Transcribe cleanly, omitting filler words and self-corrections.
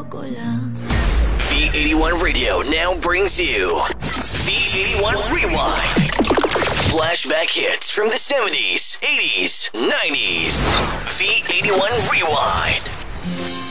ko lang. V81 Radio now brings you V81 Rewind. Flashback hits from the 70s, 80s, 90s. V81 Rewind.